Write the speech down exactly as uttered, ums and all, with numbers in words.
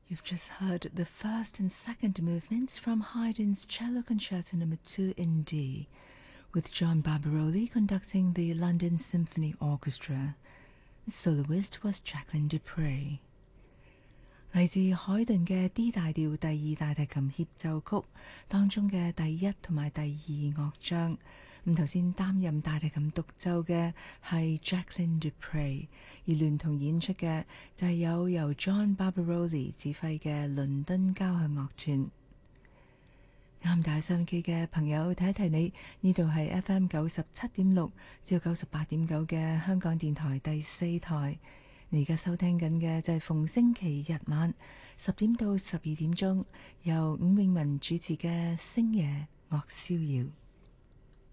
You've just heard the first and second movements from Haydn's Cello Concerto number two in D, with John Barbaroli conducting the London Symphony Orchestra. The soloist was Jacqueline du Pré。嚟自海頓嘅 D 大調第二大提琴協奏曲當中嘅第一同埋第二樂章，咁頭先擔任大提琴獨奏嘅係 Jacqueline du Pré，而聯同演出嘅就係有由 John Barbaroli 指揮嘅倫敦交響樂團。啱大收音機嘅朋友提一提你，呢度係 F M 九十七點六至到九十八點九嘅香港電台第四台。你而家收聽緊嘅就係逢星期日晚十點到十二點鐘，由伍詠文主持嘅星夜樂逍遙。